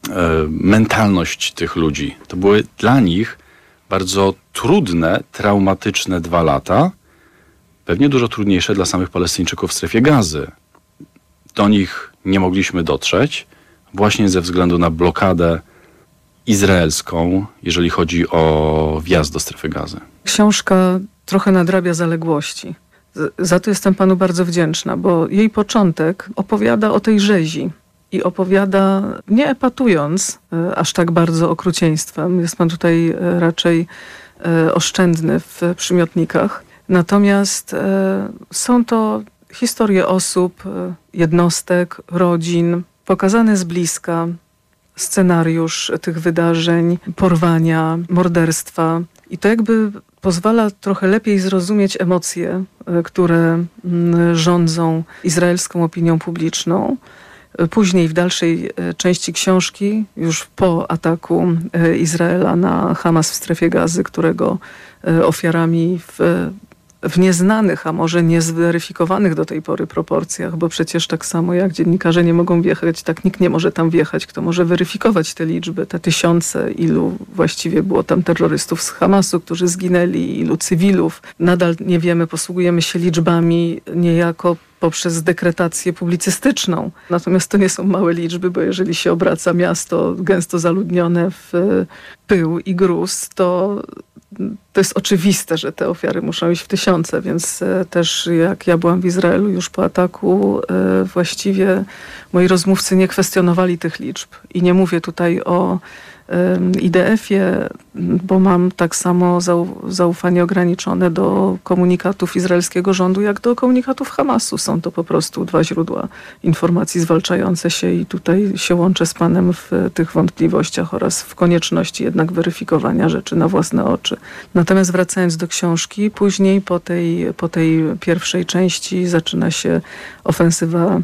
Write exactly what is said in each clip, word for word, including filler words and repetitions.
mentalność tych ludzi. To były dla nich bardzo trudne, traumatyczne dwa lata, pewnie dużo trudniejsze dla samych Palestyńczyków w strefie Gazy. Do nich nie mogliśmy dotrzeć właśnie ze względu na blokadę izraelską, jeżeli chodzi o wjazd do strefy Gazy. Książka trochę nadrabia zaległości. Za to jestem panu bardzo wdzięczna, bo jej początek opowiada o tej rzezi i opowiada, nie epatując aż tak bardzo okrucieństwem. Jest pan tutaj raczej oszczędny w przymiotnikach. Natomiast są to historie osób, jednostek, rodzin, pokazane z bliska, scenariusz tych wydarzeń, porwania, morderstwa. I to jakby pozwala trochę lepiej zrozumieć emocje, które rządzą izraelską opinią publiczną. Później w dalszej części książki, już po ataku Izraela na Hamas w strefie Gazy, którego ofiarami w w nieznanych, a może niezweryfikowanych do tej pory proporcjach, bo przecież tak samo jak dziennikarze nie mogą wjechać, tak nikt nie może tam wjechać, kto może weryfikować te liczby, te tysiące, ilu właściwie było tam terrorystów z Hamasu, którzy zginęli, ilu cywilów. Nadal nie wiemy, posługujemy się liczbami niejako poprzez dekretację publicystyczną. Natomiast to nie są małe liczby, bo jeżeli się obraca miasto gęsto zaludnione w pył i gruz, to to jest oczywiste, że te ofiary muszą iść w tysiące, więc też jak ja byłam w Izraelu już po ataku, właściwie moi rozmówcy nie kwestionowali tych liczb. I nie mówię tutaj o I D F-ie, bo mam tak samo zaufanie ograniczone do komunikatów izraelskiego rządu, jak do komunikatów Hamasu. Są to po prostu dwa źródła informacji zwalczające się i tutaj się łączę z panem w tych wątpliwościach oraz w konieczności jednak weryfikowania rzeczy na własne oczy. Natomiast wracając do książki, później po tej, po tej pierwszej części zaczyna się ofensywa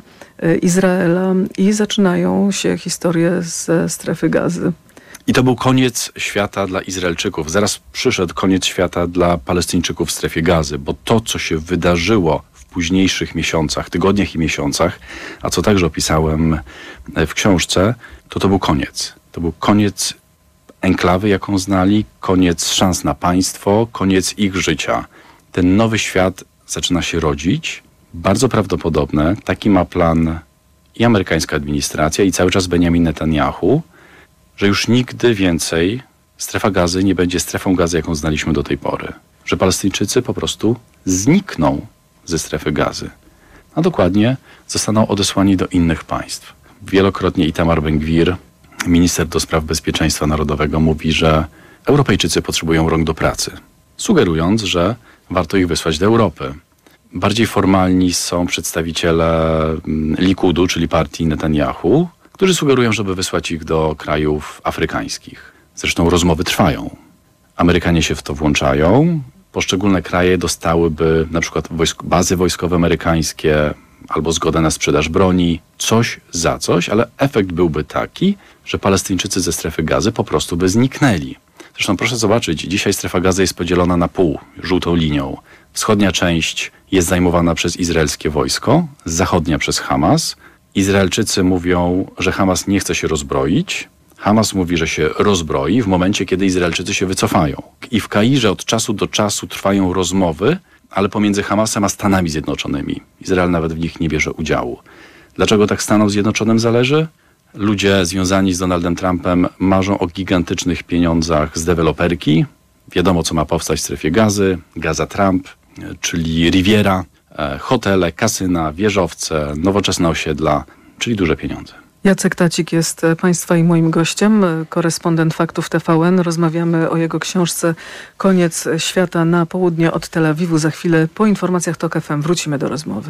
Izraela i zaczynają się historie ze strefy Gazy. I to był koniec świata dla Izraelczyków. Zaraz przyszedł koniec świata dla Palestyńczyków w strefie Gazy, bo to, co się wydarzyło w późniejszych miesiącach, tygodniach i miesiącach, a co także opisałem w książce, to to był koniec. To był koniec enklawy, jaką znali, koniec szans na państwo, koniec ich życia. Ten nowy świat zaczyna się rodzić. Bardzo prawdopodobne, taki ma plan i amerykańska administracja, i cały czas Benjamin Netanyahu, że już nigdy więcej strefa Gazy nie będzie strefą Gazy, jaką znaliśmy do tej pory. Że Palestyńczycy po prostu znikną ze strefy Gazy. A dokładnie zostaną odesłani do innych państw. Wielokrotnie Itamar Ben-Gvir, minister do spraw bezpieczeństwa narodowego, mówi, że Europejczycy potrzebują rąk do pracy, sugerując, że warto ich wysłać do Europy. Bardziej formalni są przedstawiciele Likudu, czyli partii Netanyahu, którzy sugerują, żeby wysłać ich do krajów afrykańskich. Zresztą rozmowy trwają. Amerykanie się w to włączają. Poszczególne kraje dostałyby na przykład wojsk- bazy wojskowe amerykańskie albo zgodę na sprzedaż broni, coś za coś, ale efekt byłby taki, że Palestyńczycy ze strefy Gazy po prostu by zniknęli. Zresztą proszę zobaczyć, dzisiaj strefa Gazy jest podzielona na pół, żółtą linią. Wschodnia część jest zajmowana przez izraelskie wojsko, zachodnia przez Hamas. Izraelczycy mówią, że Hamas nie chce się rozbroić. Hamas mówi, że się rozbroi w momencie, kiedy Izraelczycy się wycofają. I w Kairze od czasu do czasu trwają rozmowy, ale pomiędzy Hamasem a Stanami Zjednoczonymi. Izrael nawet w nich nie bierze udziału. Dlaczego tak Stanom Zjednoczonym zależy? Ludzie związani z Donaldem Trumpem marzą o gigantycznych pieniądzach z deweloperki. Wiadomo, co ma powstać w strefie Gazy. Gaza Trump, czyli Riviera, hotele, kasyna, wieżowce, nowoczesne osiedla, czyli duże pieniądze. Jacek Tacik jest państwa i moim gościem, korespondent Faktów T V N. Rozmawiamy o jego książce Koniec świata na południe od Tel Awiwu. Za chwilę po informacjach TOK F M wrócimy do rozmowy.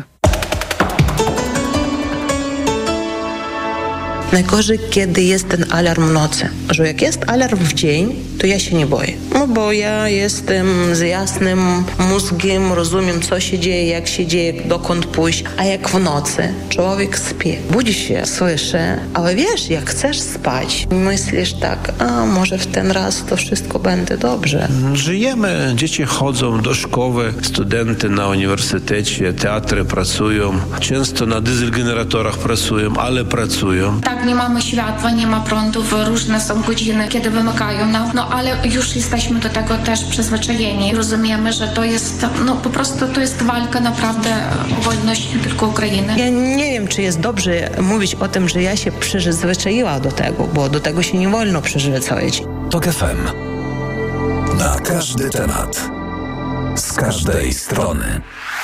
Najgorzej, kiedy jest ten alarm w nocy. Że jak jest alarm w dzień, to ja się nie boję. No bo ja jestem z jasnym mózgiem, rozumiem, co się dzieje, jak się dzieje, dokąd pójść. A jak w nocy człowiek śpi, budzi się, słyszy, ale wiesz, jak chcesz spać, myślisz tak, a może w ten raz to wszystko będzie dobrze. Żyjemy, dzieci chodzą do szkoły, studenty na uniwersytecie, teatry pracują, często na dieselgeneratorach pracują, ale pracują. Tak tak, nie mamy światła, nie ma prądów, różne są godziny, kiedy wymykają nam, no ale już jesteśmy do tego też przyzwyczajeni. Rozumiemy, że to jest, no po prostu to jest walka naprawdę o wolność nie tylko Ukrainy. Ja nie wiem, czy jest dobrze mówić o tym, że ja się przyzwyczaiła do tego, bo do tego się nie wolno przyzwyczaić. TOK F M. Na każdy temat. Z każdej strony.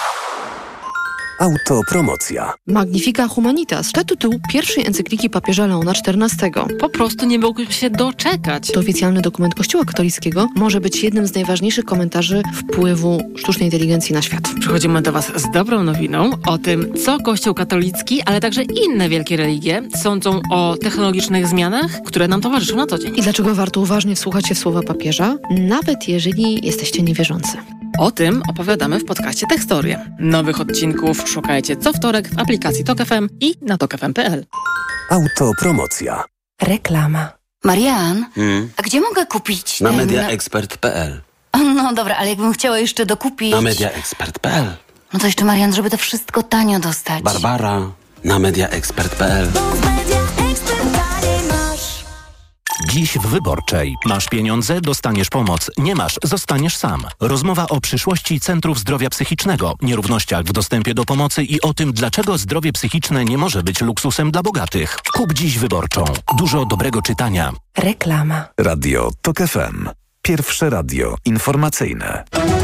Autopromocja. Magnifica Humanitas to tytuł pierwszej encykliki papieża Leona czternastego. Po prostu nie mógł się doczekać. To oficjalny dokument Kościoła katolickiego może być jednym z najważniejszych komentarzy wpływu sztucznej inteligencji na świat. Przychodzimy do Was z dobrą nowiną o tym, co Kościół katolicki, ale także inne wielkie religie sądzą o technologicznych zmianach, które nam towarzyszą na co dzień. I dlaczego warto uważnie wsłuchać się w słowa papieża, nawet jeżeli jesteście niewierzący. O tym opowiadamy w podcaście Tekstorie. Nowych odcinków szukajcie co wtorek w aplikacji TOK F M i na tok f m kropka p l. Autopromocja. Reklama. Marian, Hmm? a gdzie mogę kupić Na ten... mediaexpert kropka p l. No dobra, ale jakbym chciała jeszcze dokupić... Na mediaexpert kropka p l. No to jeszcze, Marian, żeby to wszystko tanio dostać. Barbara, na mediaexpert kropka p l. Dziś w Wyborczej. Masz pieniądze, dostaniesz pomoc. Nie masz, zostaniesz sam. Rozmowa o przyszłości centrów zdrowia psychicznego, nierównościach w dostępie do pomocy i o tym, dlaczego zdrowie psychiczne nie może być luksusem dla bogatych. Kup dziś Wyborczą. Dużo dobrego czytania. Reklama. Radio TOK F M. Pierwsze radio informacyjne.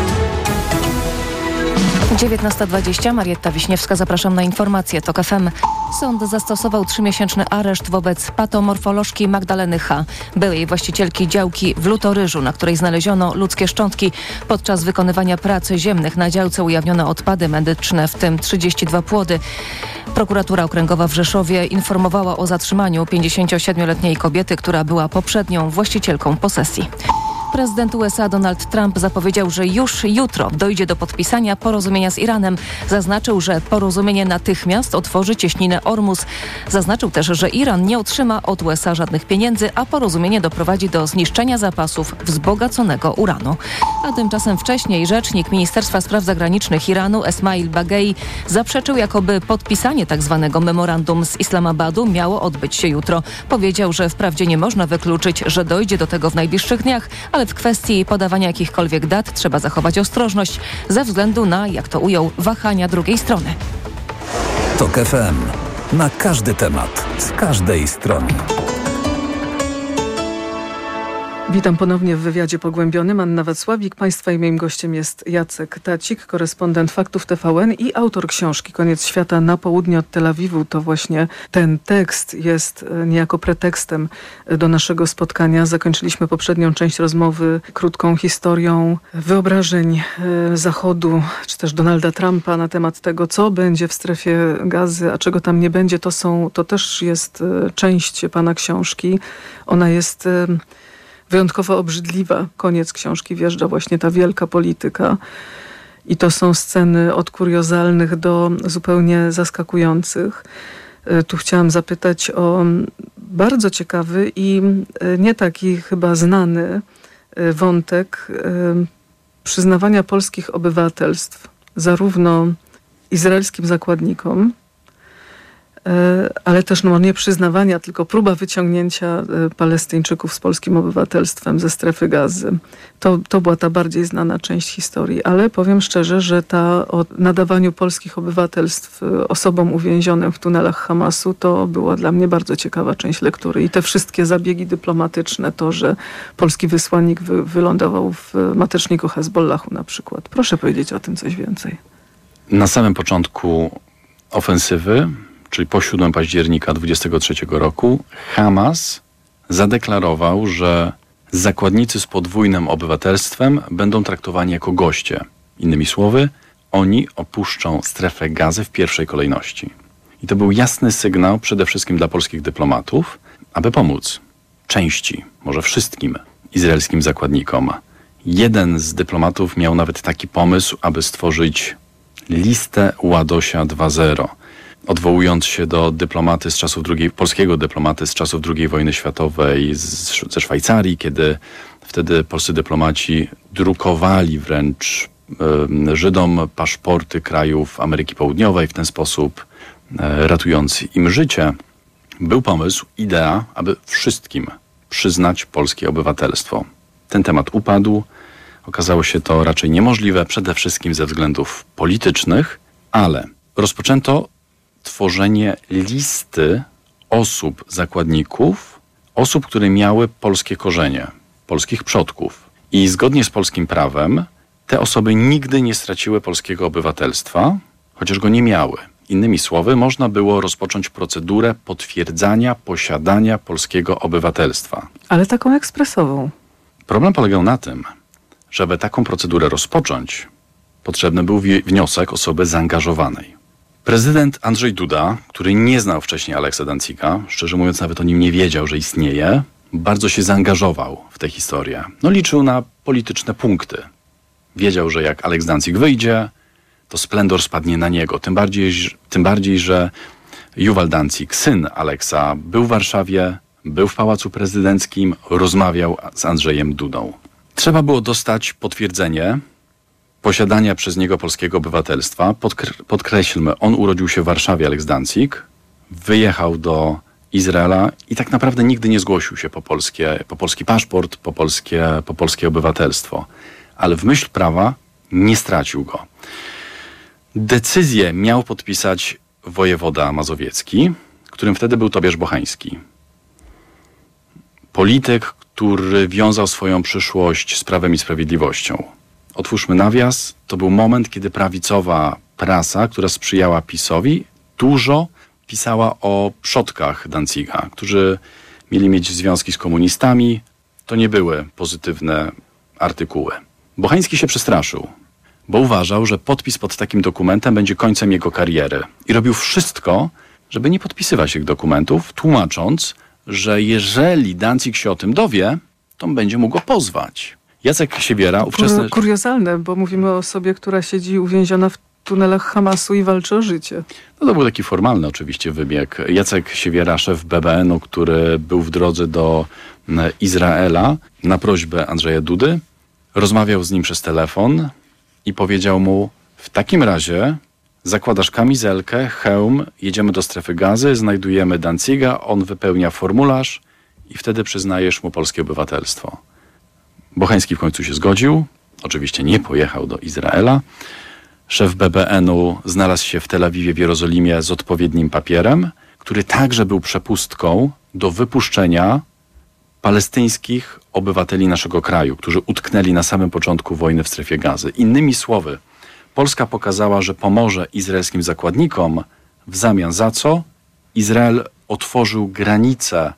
dziewiętnasta dwadzieścia, Marietta Wiśniewska, zapraszam na informacje TOK F M. Sąd zastosował trzymiesięczny areszt wobec patomorfolożki Magdaleny H., byłej właścicielki działki w Lutoryżu, na której znaleziono ludzkie szczątki. Podczas wykonywania prac ziemnych na działce ujawniono odpady medyczne, w tym trzydzieści dwa płody. Prokuratura Okręgowa w Rzeszowie informowała o zatrzymaniu pięćdziesięciosiedmioletniej kobiety, która była poprzednią właścicielką posesji. Prezydent U S A Donald Trump zapowiedział, że już jutro dojdzie do podpisania porozumienia z Iranem. Zaznaczył, że porozumienie natychmiast otworzy cieśninę Ormus. Zaznaczył też, że Iran nie otrzyma od U S A żadnych pieniędzy, a porozumienie doprowadzi do zniszczenia zapasów wzbogaconego uranu. A tymczasem wcześniej rzecznik Ministerstwa Spraw Zagranicznych Iranu Esmail Bagei zaprzeczył, jakoby podpisanie tzw. memorandum z Islamabadu miało odbyć się jutro. Powiedział, że wprawdzie nie można wykluczyć, że dojdzie do tego w najbliższych dniach, ale w kwestii podawania jakichkolwiek dat trzeba zachować ostrożność ze względu na, jak to ujął, wahania drugiej strony. TOK F M. Na każdy temat. Z każdej strony. Witam ponownie w wywiadzie pogłębionym. Anna Wacławik. Państwa i moim gościem jest Jacek Tacik, korespondent Faktów T V N i autor książki Koniec świata na południe od Tel Awiwu. To właśnie ten tekst jest niejako pretekstem do naszego spotkania. Zakończyliśmy poprzednią część rozmowy krótką historią wyobrażeń Zachodu, czy też Donalda Trumpa na temat tego, co będzie w strefie Gazy, a czego tam nie będzie. To są, to też jest część pana książki. Ona jest wyjątkowo obrzydliwa. Koniec książki wjeżdża właśnie ta wielka polityka. I to są sceny od kuriozalnych do zupełnie zaskakujących. Tu chciałam zapytać o bardzo ciekawy i nie taki chyba znany wątek przyznawania polskich obywatelstw zarówno izraelskim zakładnikom, ale też no, nie przyznawania, tylko próba wyciągnięcia Palestyńczyków z polskim obywatelstwem ze strefy Gazy. To, to była ta bardziej znana część historii, ale powiem szczerze, że ta o nadawaniu polskich obywatelstw osobom uwięzionym w tunelach Hamasu, to była dla mnie bardzo ciekawa część lektury. I te wszystkie zabiegi dyplomatyczne, to, że polski wysłannik wy, wylądował w mateczniku Hezbollahu na przykład. Proszę powiedzieć o tym coś więcej. Na samym początku ofensywy, czyli po siódmego października dwudziestego trzeciego roku, Hamas zadeklarował, że zakładnicy z podwójnym obywatelstwem będą traktowani jako goście. Innymi słowy, oni opuszczą strefę Gazy w pierwszej kolejności. I to był jasny sygnał przede wszystkim dla polskich dyplomatów, aby pomóc części, może wszystkim izraelskim zakładnikom. Jeden z dyplomatów miał nawet taki pomysł, aby stworzyć listę Ładosia dwa zero. Odwołując się do dyplomaty z czasów drugiej, polskiego dyplomaty z czasów drugiej wojny światowej z, ze Szwajcarii, kiedy wtedy polscy dyplomaci drukowali wręcz y, Żydom paszporty krajów Ameryki Południowej, w ten sposób y, ratując im życie. był pomysł, idea, aby wszystkim przyznać polskie obywatelstwo. Ten temat upadł. Okazało się to raczej niemożliwe, przede wszystkim ze względów politycznych, ale rozpoczęto tworzenie listy osób, zakładników, osób, które miały polskie korzenie, polskich przodków. I zgodnie z polskim prawem te osoby nigdy nie straciły polskiego obywatelstwa, chociaż go nie miały. Innymi słowy, można było rozpocząć procedurę potwierdzania posiadania polskiego obywatelstwa. Ale taką ekspresową. Problem polegał na tym, żeby taką procedurę rozpocząć, potrzebny był wi- wniosek osoby zaangażowanej. Prezydent Andrzej Duda, który nie znał wcześniej Aleksa Danciga, szczerze mówiąc nawet o nim nie wiedział, że istnieje, bardzo się zaangażował w tę historię. No, liczył na polityczne punkty. Wiedział, że jak Aleks Dancig wyjdzie, to splendor spadnie na niego. Tym bardziej, tym bardziej, że Juwal Dancig, syn Aleksa, był w Warszawie, był w Pałacu Prezydenckim, rozmawiał z Andrzejem Dudą. Trzeba było dostać potwierdzenie posiadania przez niego polskiego obywatelstwa. Podkre- podkreślmy, on urodził się w Warszawie, Aleks Dancig, wyjechał do Izraela i tak naprawdę nigdy nie zgłosił się po, polskie, po polski paszport, po polskie, po polskie obywatelstwo. Ale w myśl prawa nie stracił go. Decyzję miał podpisać wojewoda mazowiecki, którym wtedy był Tobiasz Bochański. Polityk, który wiązał swoją przyszłość z Prawem i Sprawiedliwością. Otwórzmy nawias, to był moment, kiedy prawicowa prasa, która sprzyjała PiS-owi, dużo pisała o przodkach Danciga, którzy mieli mieć związki z komunistami. To nie były pozytywne artykuły. Bochański się przestraszył, bo uważał, że podpis pod takim dokumentem będzie końcem jego kariery. I robił wszystko, żeby nie podpisywać tych dokumentów, tłumacząc, że jeżeli Dancig się o tym dowie, to będzie mógł go pozwać. Jacek Siewiera, ówczesny... Kur- kuriozalne, bo mówimy o osobie, która siedzi uwięziona w tunelach Hamasu i walczy o życie. No to był taki formalny oczywiście wybieg. Jacek Siewiera, szef B B N u, który był w drodze do Izraela na prośbę Andrzeja Dudy, rozmawiał z nim przez telefon i powiedział mu: w takim razie zakładasz kamizelkę, hełm, jedziemy do strefy gazy, znajdujemy Danciga, on wypełnia formularz i wtedy przyznajesz mu polskie obywatelstwo. Bochański w końcu się zgodził. Oczywiście nie pojechał do Izraela. Szef B B N u znalazł się w Tel Awiwie, w Jerozolimie z odpowiednim papierem, który także był przepustką do wypuszczenia palestyńskich obywateli naszego kraju, którzy utknęli na samym początku wojny w strefie gazy. Innymi słowy, Polska pokazała, że pomoże izraelskim zakładnikom, w zamian za co Izrael otworzył granice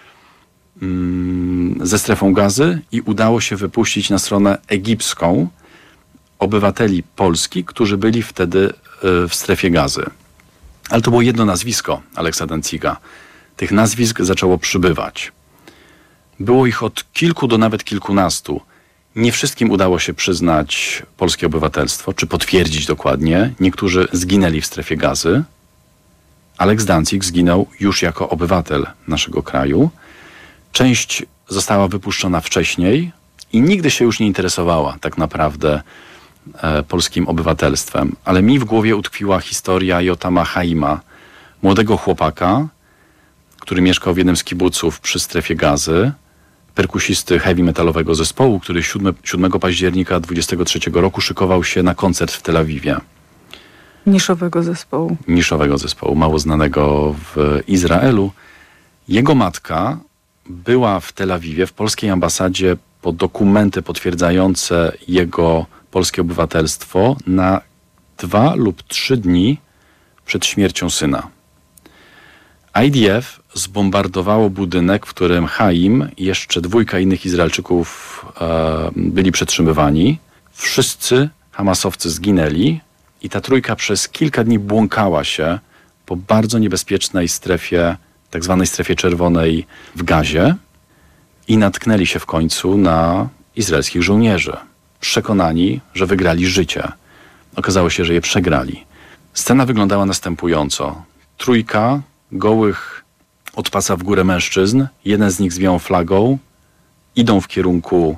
mm, ze strefą gazy i udało się wypuścić na stronę egipską obywateli Polski, którzy byli wtedy y, w strefie gazy. Ale to było jedno nazwisko Aleksa Danciga. Tych nazwisk zaczęło przybywać. Było ich od kilku do nawet kilkunastu. Nie wszystkim udało się przyznać polskie obywatelstwo, czy potwierdzić dokładnie. Niektórzy zginęli w strefie gazy. Aleks Dancig zginął już jako obywatel naszego kraju. Część została wypuszczona wcześniej i nigdy się już nie interesowała tak naprawdę e, polskim obywatelstwem. Ale mi w głowie utkwiła historia Jotama Haima, młodego chłopaka, który mieszkał w jednym z kibuców przy strefie gazy, perkusisty heavy metalowego zespołu, który siódmego października dwudziestego trzeciego roku szykował się na koncert w Tel Awiwie. Niszowego zespołu. Niszowego zespołu, mało znanego w Izraelu. Jego matka była w Tel Awiwie, w polskiej ambasadzie, po dokumenty potwierdzające jego polskie obywatelstwo na dwa lub trzy dni przed śmiercią syna. I D F zbombardowało budynek, w którym Haim i jeszcze dwójka innych Izraelczyków e, byli przetrzymywani. Wszyscy hamasowcy zginęli i ta trójka przez kilka dni błąkała się po bardzo niebezpiecznej strefie, tak zwanej strefie czerwonej w Gazie i natknęli się w końcu na izraelskich żołnierzy. Przekonani, że wygrali życie. Okazało się, że je przegrali. Scena wyglądała następująco. Trójka gołych od pasa w górę mężczyzn, jeden z nich z białą flagą, idą w kierunku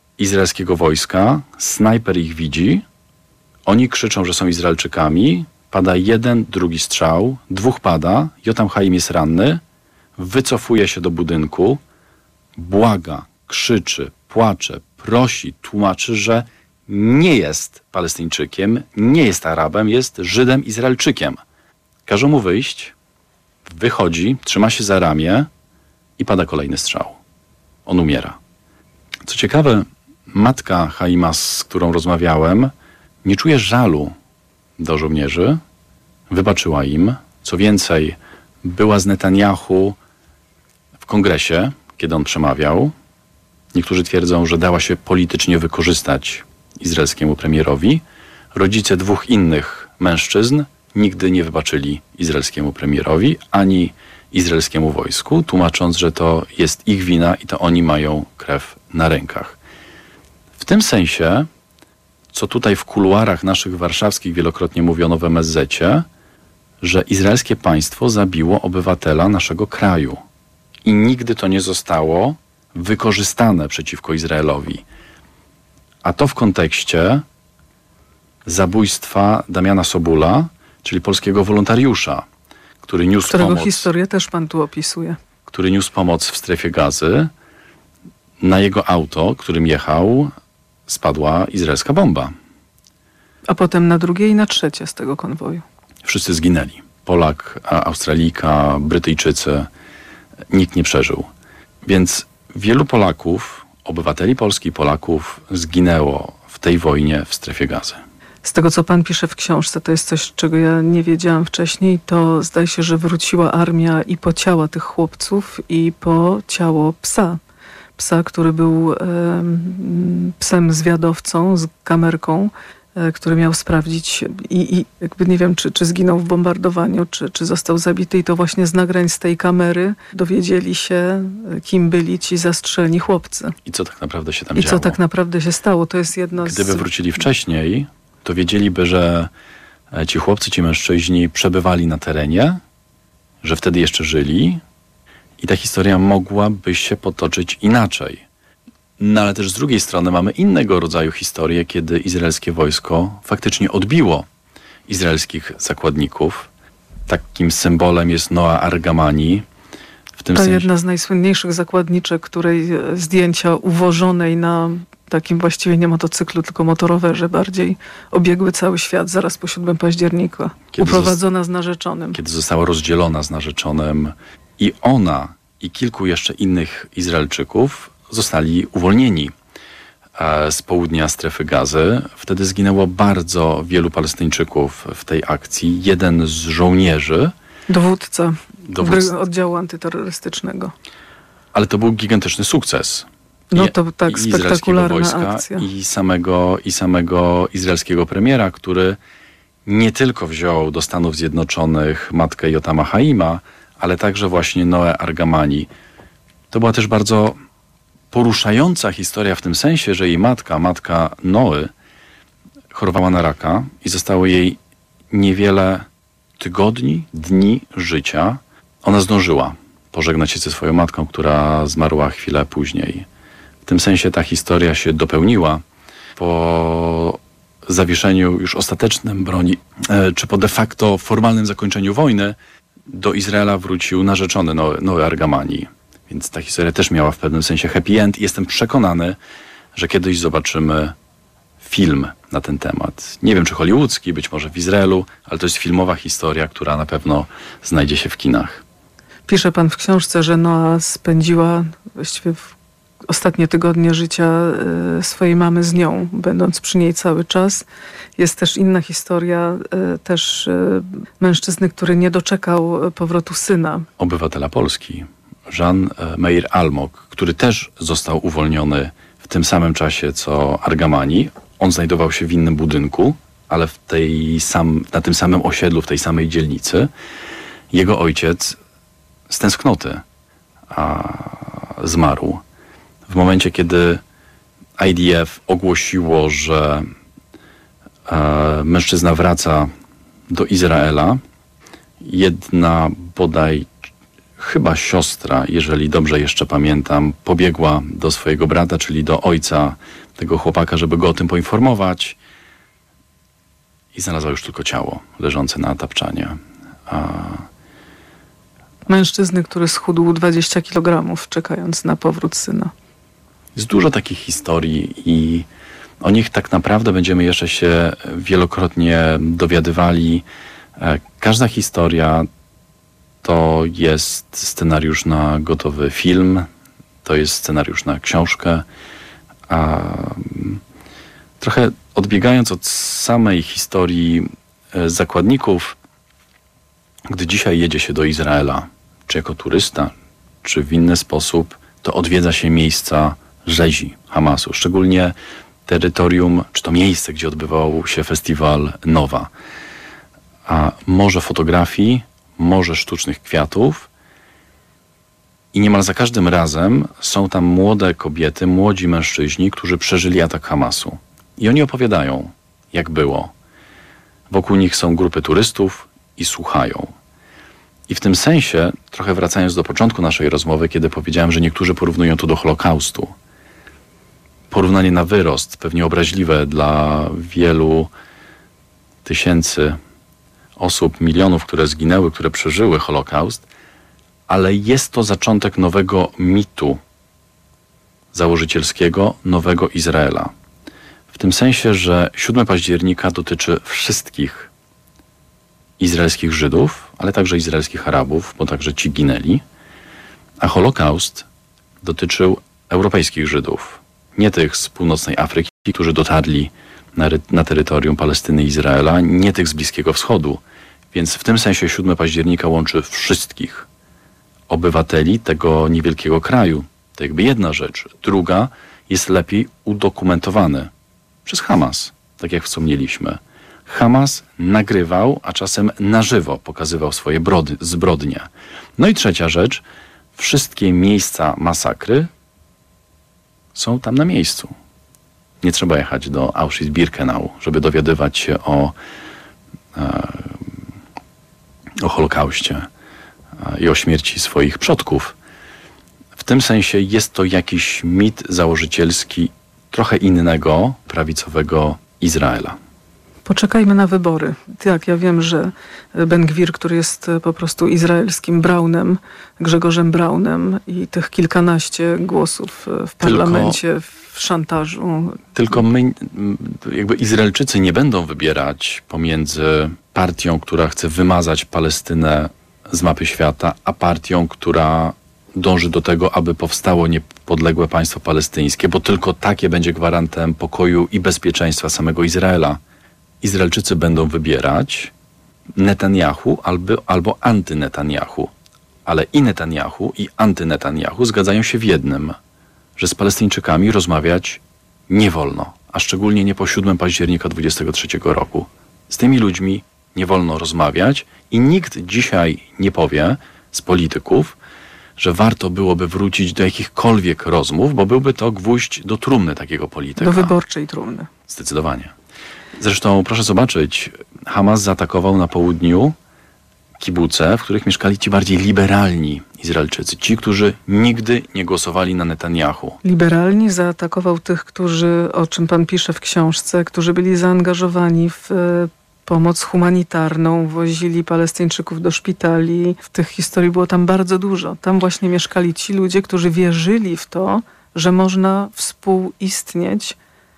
izraelskiego wojska, snajper ich widzi, oni krzyczą, że są Izraelczykami, Pada jeden, drugi strzał, dwóch pada, Jotam Haim jest ranny, wycofuje się do budynku, błaga, krzyczy, płacze, prosi, tłumaczy, że nie jest Palestyńczykiem, nie jest Arabem, jest Żydem Izraelczykiem. Każą mu wyjść, wychodzi, trzyma się za ramię i pada kolejny strzał. On umiera. Co ciekawe, matka Haima, z którą rozmawiałem, nie czuje żalu do żołnierzy, wybaczyła im. Co więcej, była z Netanyahu w kongresie, kiedy on przemawiał. Niektórzy twierdzą, że dała się politycznie wykorzystać izraelskiemu premierowi. Rodzice dwóch innych mężczyzn nigdy nie wybaczyli izraelskiemu premierowi ani izraelskiemu wojsku, tłumacząc, że to jest ich wina i to oni mają krew na rękach. W tym sensie, co tutaj w kuluarach naszych warszawskich wielokrotnie mówiono w M S Z-cie, że izraelskie państwo zabiło obywatela naszego kraju. I nigdy to nie zostało wykorzystane przeciwko Izraelowi. A to w kontekście zabójstwa Damiana Sobula, czyli polskiego wolontariusza, który niósł Którego pomoc, historię też pan tu opisuje. który niósł pomoc w strefie Gazy. Na jego auto, którym jechał, spadła izraelska bomba. A potem na drugie i na trzecie z tego konwoju. Wszyscy zginęli. Polak, Australijka, Brytyjczycy. Nikt nie przeżył. Więc wielu Polaków, obywateli Polski i Polaków zginęło w tej wojnie w strefie Gazy. Z tego, co pan pisze w książce, to jest coś, czego ja nie wiedziałam wcześniej, to zdaje się, że wróciła armia i po ciała tych chłopców, i po ciało psa. Psa, który był e, psem zwiadowcą z kamerką, e, który miał sprawdzić i, i jakby nie wiem, czy, czy zginął w bombardowaniu, czy, czy został zabity. I to właśnie z nagrań z tej kamery dowiedzieli się, kim byli ci zastrzeleni chłopcy. I co tak naprawdę się tam I działo. co tak naprawdę się stało. To jest jedno z... Gdyby wrócili wcześniej, to wiedzieliby, że ci chłopcy, ci mężczyźni przebywali na terenie, że wtedy jeszcze żyli i ta historia mogłaby się potoczyć inaczej. No ale też z drugiej strony mamy innego rodzaju historię, kiedy izraelskie wojsko faktycznie odbiło izraelskich zakładników. Takim symbolem jest Noa Argamani. W tym Ta sensie... jedna z najsłynniejszych zakładniczek, której zdjęcia uwożonej na takim właściwie nie motocyklu, tylko motorowerze bardziej, obiegły cały świat zaraz po siódmego października. Kiedy uprowadzona zosta- z narzeczonym. Kiedy została rozdzielona z narzeczonym i ona i kilku jeszcze innych Izraelczyków zostali uwolnieni e, z południa strefy Gazy. Wtedy zginęło bardzo wielu Palestyńczyków w tej akcji. Jeden z żołnierzy, Dowódca, Dowódca. oddziału antyterrorystycznego. ale to był gigantyczny sukces. No I- to tak, i izraelskiego spektakularna wojska akcja. i samego, i samego izraelskiego premiera, który nie tylko wziął do Stanów Zjednoczonych matkę Jotama Haima, ale także właśnie Noę Argamani. To była też bardzo poruszająca historia w tym sensie, że jej matka, matka Noy, chorowała na raka i zostało jej niewiele tygodni, dni życia. Ona zdążyła pożegnać się ze swoją matką, która zmarła chwilę później. W tym sensie ta historia się dopełniła. Po zawieszeniu już ostatecznym broni, e, czy po de facto formalnym zakończeniu wojny, do Izraela wrócił narzeczony Noe, Noe Argamani. Więc ta historia też miała w pewnym sensie happy end i jestem przekonany, że kiedyś zobaczymy film na ten temat. Nie wiem, czy hollywoodzki, być może w Izraelu, ale to jest filmowa historia, która na pewno znajdzie się w kinach. Pisze pan w książce, że Noa spędziła właściwie w ostatnie tygodnie życia e, swojej mamy z nią, będąc przy niej cały czas. Jest też inna historia e, też e, mężczyzny, który nie doczekał powrotu syna. Obywatela Polski, Jean Meir Almog, który też został uwolniony w tym samym czasie co Argamani. On znajdował się w innym budynku, ale w tej sam, na tym samym osiedlu, w tej samej dzielnicy. Jego ojciec z tęsknoty a, zmarł. W momencie, kiedy I D F ogłosiło, że e, mężczyzna wraca do Izraela, jedna bodaj chyba siostra, jeżeli dobrze jeszcze pamiętam, pobiegła do swojego brata, czyli do ojca tego chłopaka, żeby go o tym poinformować. i znalazła już tylko ciało leżące na tapczanie. A Mężczyzny, który schudł dwadzieścia kilogramów, czekając na powrót syna. jest dużo takich historii i o nich tak naprawdę będziemy jeszcze się wielokrotnie dowiadywali. Każda historia to jest scenariusz na gotowy film, to jest scenariusz na książkę. A trochę odbiegając od samej historii zakładników, gdy dzisiaj jedzie się do Izraela, czy jako turysta, czy w inny sposób, to odwiedza się miejsca rzezi Hamasu, szczególnie terytorium, czy to miejsce, gdzie odbywał się festiwal Nowa. A morze fotografii, morze sztucznych kwiatów i niemal za każdym razem są tam młode kobiety, młodzi mężczyźni, którzy przeżyli atak Hamasu. I oni opowiadają, jak było. Wokół nich są grupy turystów i słuchają. I w tym sensie, trochę wracając do początku naszej rozmowy, kiedy powiedziałem, że niektórzy porównują to do Holokaustu. Porównanie na wyrost, pewnie obraźliwe dla wielu tysięcy osób, milionów, które zginęły, które przeżyły Holokaust, ale jest to zaczątek nowego mitu założycielskiego, nowego Izraela. W tym sensie, że siódmego października dotyczy wszystkich izraelskich Żydów, ale także izraelskich Arabów, bo także ci ginęli, a Holokaust dotyczył europejskich Żydów, nie tych z północnej Afryki, którzy dotarli na, na terytorium Palestyny i Izraela, nie tych z Bliskiego Wschodu. Więc w tym sensie siódmego października łączy wszystkich obywateli tego niewielkiego kraju. To jakby jedna rzecz. Druga jest lepiej udokumentowany przez Hamas, tak jak wspomnieliśmy. Hamas nagrywał, a czasem na żywo pokazywał swoje brody, zbrodnie. No i trzecia rzecz. Wszystkie miejsca masakry są tam na miejscu. Nie trzeba jechać do Auschwitz-Birkenau, żeby dowiadywać się o, e, o Holokauście e, i o śmierci swoich przodków. W tym sensie jest to jakiś mit założycielski trochę innego, prawicowego Izraela. Poczekajmy na wybory. Tak, ja wiem, że Ben-Gwir, który jest po prostu izraelskim Braunem, Grzegorzem Braunem i tych kilkanaście głosów w parlamencie, tylko, w szantażu. Tylko my, jakby Izraelczycy nie będą wybierać pomiędzy partią, która chce wymazać Palestynę z mapy świata, a partią, która dąży do tego, aby powstało niepodległe państwo palestyńskie, bo tylko takie będzie gwarantem pokoju i bezpieczeństwa samego Izraela. Izraelczycy będą wybierać Netanyahu albo, albo anty-Netanyahu. Ale i Netanyahu, i anty-Netanyahu zgadzają się w jednym, że z Palestyńczykami rozmawiać nie wolno, a szczególnie nie po siódmego października dwudziestego trzeciego roku. Z tymi ludźmi nie wolno rozmawiać i nikt dzisiaj nie powie z polityków, że warto byłoby wrócić do jakichkolwiek rozmów, bo byłby to gwóźdź do trumny takiego polityka. Do wyborczej trumny. Zdecydowanie. Zresztą proszę zobaczyć, Hamas zaatakował na południu kibuce, w których mieszkali ci bardziej liberalni Izraelczycy. Ci, którzy nigdy nie głosowali na Netanyahu. Liberalni zaatakował tych, którzy, o czym pan pisze w książce, którzy byli zaangażowani w pomoc humanitarną, wozili Palestyńczyków do szpitali. W tych historii było tam bardzo dużo. Tam właśnie mieszkali ci ludzie, którzy wierzyli w to, że można współistnieć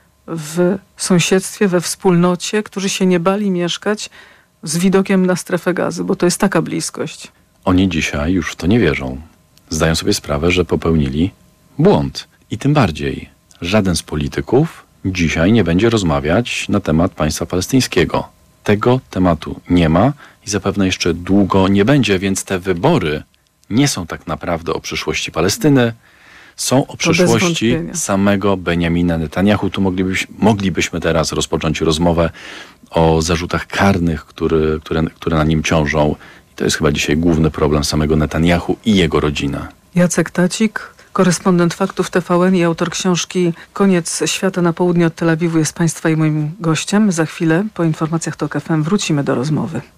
w sąsiedztwie, we wspólnocie, którzy się nie bali mieszkać z widokiem na strefę gazy, bo to jest taka bliskość. Oni dzisiaj już w to nie wierzą. Zdają sobie sprawę, że popełnili błąd. I tym bardziej żaden z polityków dzisiaj nie będzie rozmawiać na temat państwa palestyńskiego. Tego tematu nie ma i zapewne jeszcze długo nie będzie, więc te wybory nie są tak naprawdę o przyszłości Palestyny, są o przyszłości samego Benjamina Netanyahu. Tu moglibyśmy, moglibyśmy teraz rozpocząć rozmowę o zarzutach karnych, który, które, które na nim ciążą. I to jest chyba dzisiaj główny problem samego Netanyahu i jego rodziny. Jacek Tacik, korespondent Faktów T V N i autor książki Koniec świata na południe od Tel Awiwu jest państwa i moim gościem. Za chwilę po informacjach TOK F M wrócimy do rozmowy.